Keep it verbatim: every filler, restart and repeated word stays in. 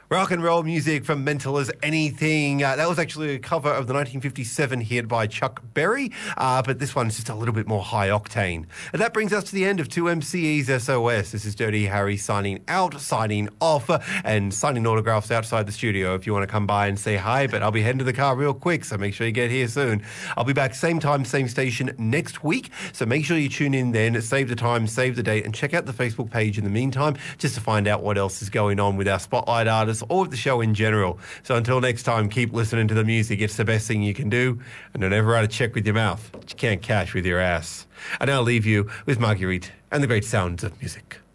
Rock and roll music from Mental as Anything. Uh, that was actually a cover of the nineteen fifty-seven hit by Chuck Berry, uh, but this one's just a little bit more high octane. And that brings us to the end of two M C E's S O S. This is Dirty Harry signing out, signing off, uh, and signing autographs outside the studio if you want to come by and say hi, but I'll be heading to the car real quick, so make sure you get here soon. I'll be back same time, same station next week, so make sure you tune in then, save the time, save the date, and check out the Facebook page in the meantime, just to find out what else is going on with our Spotlight artists or with the show in general. So until next time, keep listening to the music. It's the best thing you can do. And don't ever write a check with your mouth. You can't cash with your ass. And I'll leave you with Marguerite and the great sounds of music.